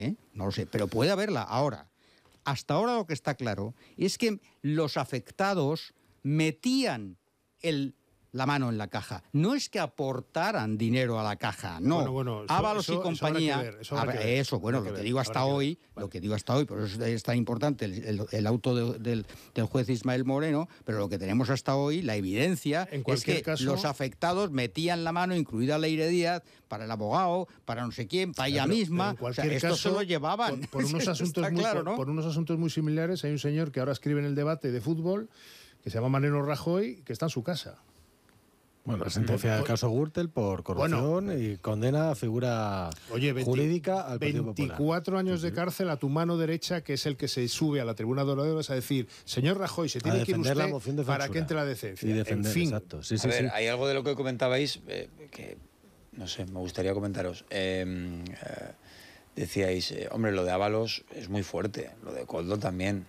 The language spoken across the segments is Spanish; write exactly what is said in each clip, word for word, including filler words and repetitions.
¿eh? No lo sé, pero puede haberla. Ahora, hasta ahora lo que está claro es que los afectados metían el... la mano en la caja. No es que aportaran dinero a la caja, no. Bueno, bueno, eso, Ábalos eso, y compañía. Eso, habrá que ver, eso, habrá habrá, que ver, eso bueno, habrá lo que ver, digo hasta hoy, vale. lo que digo hasta hoy, por eso es tan importante el, el, el auto de, del, del juez Ismael Moreno, pero lo que tenemos hasta hoy, la evidencia, es que caso, los afectados metían la mano, incluida Leire Díaz, para el abogado, para no sé quién, para ella pero, misma. pero en o sea, caso, esto se lo llevaban. Por, por, unos asuntos muy, claro, ¿no? por, por unos asuntos muy similares, hay un señor que ahora escribe en el debate de fútbol, que se llama Mariano Rajoy, que está en su casa. Bueno, la sentencia del caso Gürtel por corrupción bueno, y condena a figura oye, veinte, jurídica al Partido Popular. veinticuatro años de cárcel a tu mano derecha, que es el que se sube a la tribuna de oradores a decir, señor Rajoy, se tiene que ir usted de para que entre la decencia. Y defender, en fin. Exacto. Sí, a sí, ver, sí. hay algo de lo que comentabais eh, que, no sé, me gustaría comentaros. Eh, eh, decíais, eh, hombre, lo de Ábalos es muy fuerte, lo de Koldo también.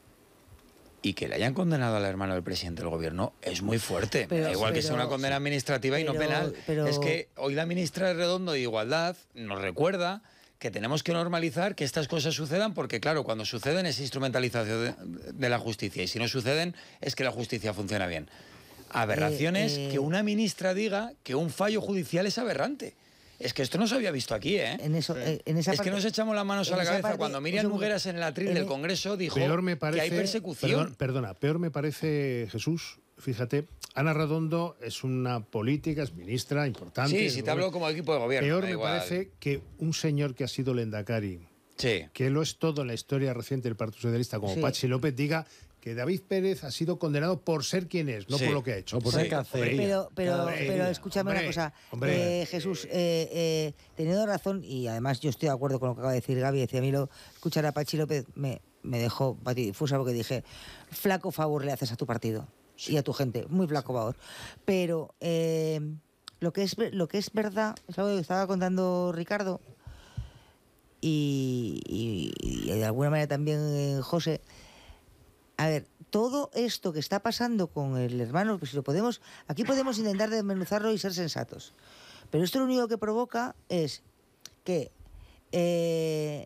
Y que le hayan condenado al hermano del presidente del gobierno es muy fuerte. Pero, da igual pero, que sea una condena administrativa pero, y no penal. Pero... Es que hoy la ministra de Redondo de Igualdad nos recuerda que tenemos que normalizar que estas cosas sucedan porque, claro, cuando suceden es instrumentalización de, de la justicia y si no suceden es que la justicia funciona bien. Aberraciones eh, eh... que una ministra diga que un fallo judicial es aberrante. Es que esto no se había visto aquí, ¿eh? En eso, eh, en esa es parte, que nos echamos las manos a la cabeza parte, cuando Miriam Nogueras en el atril en del Congreso dijo peor me parece, que hay persecución. Perdón, perdona, peor me parece, Jesús, fíjate, Ana Redondo es una política, es ministra importante. Sí, si te hablo como equipo de gobierno. Peor me igual. parece que un señor que ha sido Lehendakari, sí. que lo es todo en la historia reciente del Partido Socialista, como sí. Patxi López, diga que David Pérez ha sido condenado por ser quien es, no sí. por lo que ha hecho. No, por sí. Pero, pero, pero escúchame hombre, una cosa, hombre, eh, Jesús, eh, eh, teniendo razón, y además yo estoy de acuerdo con lo que acaba de decir Gaby, decía a mí lo, escuchar a Patxi López me, me dejó patidifusa porque dije, flaco favor le haces a tu partido sí. y a tu gente, muy flaco favor. Pero eh, lo, que es, lo que es verdad, es algo que estaba contando Ricardo, y, y, y de alguna manera también eh, José. A ver, todo esto que está pasando con el hermano, pues si lo podemos, aquí podemos intentar desmenuzarlo y ser sensatos. Pero esto lo único que provoca es que eh,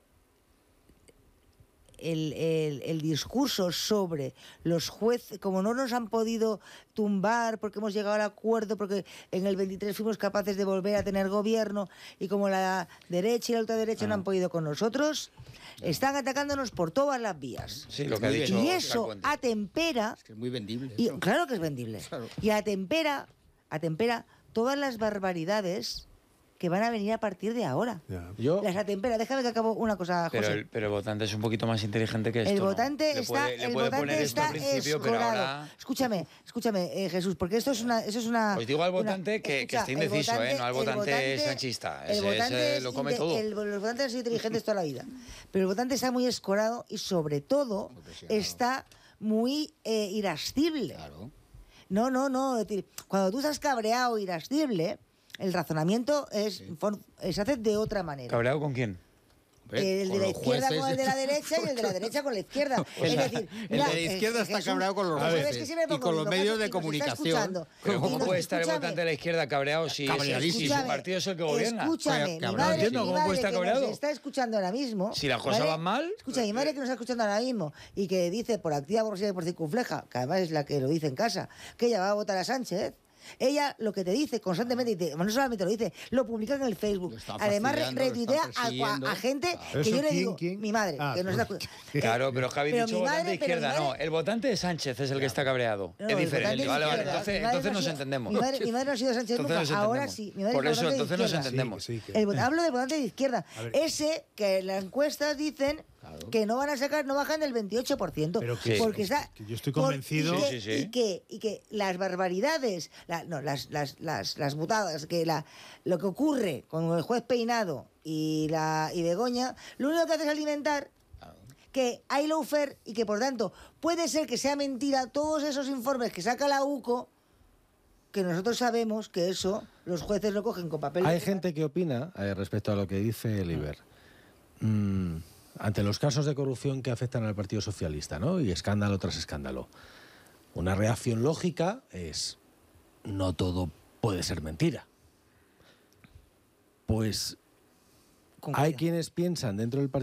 el, el, el discurso sobre los jueces, como no nos han podido tumbar porque hemos llegado al acuerdo, porque en el veintitrés fuimos capaces de volver a tener gobierno, y como la derecha y la ultraderecha ah. no han podido con nosotros, están atacándonos por todas las vías. Sí, lo que ha dicho. Y eso atempera... Es que es muy vendible. Y, claro que es vendible. Claro. Y atempera, atempera todas las barbaridades que van a venir a partir de ahora. Yeah. Yo... Las atempera. Déjame que acabo una cosa, José. Pero el, pero el votante es un poquito más inteligente que esto. El votante ¿no? está, le puede, el le puede votante poner está esto al principio, escorado. pero ahora... Escúchame, escúchame, eh, Jesús, porque esto es una, eso es una. Os digo al votante una, que, escucha, que está indeciso, votante, ¿eh? No al votante, votante sanchista. Ese, ese lo come todo. El, los votantes han sido inteligentes toda la vida. Pero el votante está muy escorado y, sobre todo, está muy eh, irascible. Claro. No, no, no. Es decir, cuando tú estás cabreado, irascible, el razonamiento es, sí. for, se hace de otra manera. ¿Cabreado con quién? El de la izquierda jueces. Con el de la derecha y el de la derecha con la izquierda. Es decir, mira, el de la izquierda eh, está Jesús, cabreado con los jueces y con los medios de comunicación. Pero ¿cómo puede estar el votante de la izquierda cabreado si, si su partido es el que gobierna? Escúchame, mi madre, mi madre que nos está escuchando ahora mismo. Si las cosas ¿vale? van mal. Escucha, mi madre que nos está escuchando ahora mismo y que dice por activa, por por circunfleja, que además es la que lo dice en casa, que ella va a votar a Sánchez. Ella lo que te dice constantemente, te, no solamente lo dice, lo publica en el Facebook. Además, retuitea a, a gente claro. que yo le digo, ¿quién? Mi madre, ah, que no está... Claro, pero Javi ha dicho votante de izquierda. Madre, no, el votante de Sánchez es el que está cabreado. No, es diferente. Vale, vale, entonces, entonces nos entendemos. Mi madre, mi madre no ha sido Sánchez nunca, ahora sí. Mi madre Por eso, entonces nos entendemos. Sí, sí, que... el, hablo del votante de izquierda. Ese que las encuestas dicen... Claro. Que no van a sacar, no bajan del veintiocho por ciento. Pero que, porque sí, está, que yo estoy convencido. Por, y, que, sí, sí, sí. Y, que, y que las barbaridades, la, no, las, las, las, las butadas, que la, lo que ocurre con el juez Peinado y, la, y Begoña, lo único que hace es alimentar claro. que hay lawfare y que por tanto puede ser que sea mentira todos esos informes que saca la U C O, que nosotros sabemos que eso los jueces lo cogen con papel. Hay gente que opina eh, respecto a lo que dice Eliber. Mm. Ante los casos de corrupción que afectan al Partido Socialista, ¿no? Y escándalo tras escándalo. Una reacción lógica es, no todo puede ser mentira. Pues hay quienes piensan dentro del Partido